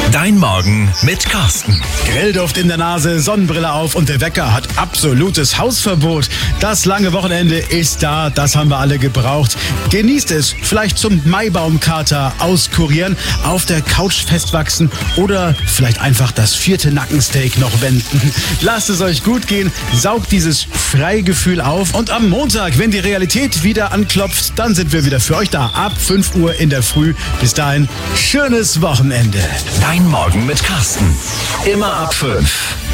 Dein Morgen mit Carsten. Grillduft in der Nase, Sonnenbrille auf und der Wecker hat absolutes Hausverbot. Das lange Wochenende ist da, das haben wir alle gebraucht. Genießt es, vielleicht zum Maibaumkater auskurieren, auf der Couch festwachsen oder vielleicht einfach das 4. Nackensteak noch wenden. Lasst es euch gut gehen, saugt dieses Freigefühl auf und am Montag, wenn die Realität wieder anklopft, dann sind wir wieder für euch da, ab 5 Uhr in der Früh. Bis dahin, schönes Wochenende. Dein Morgen mit Carsten. Immer ab 5.